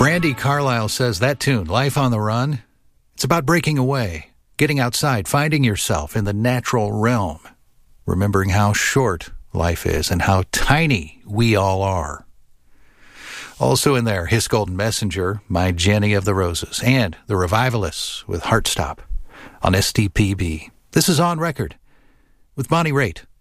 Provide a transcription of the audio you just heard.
Brandi Carlile says that tune, Life on the Run, it's about breaking away, getting outside, finding yourself in the natural realm, remembering how short life is and how tiny we all are. Also in there, His Golden Messenger, My Jenny of the Roses, and The Revivalists with Heartstop on STPB. This is On Record with Bonnie Raitt.